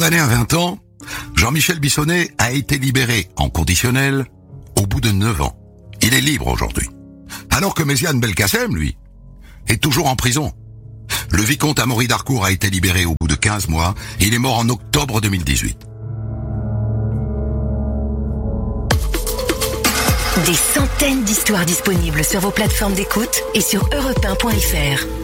condamné à 20 ans, Jean-Michel Bissonnet a été libéré en conditionnel au bout de 9 ans. Il est libre aujourd'hui. Alors que Méziane Belkacem, lui, est toujours en prison. Le vicomte Amaury d'Harcourt a été libéré au bout de 15 mois. Il est mort en octobre 2018. Des centaines d'histoires disponibles sur vos plateformes d'écoute et sur europe1.fr.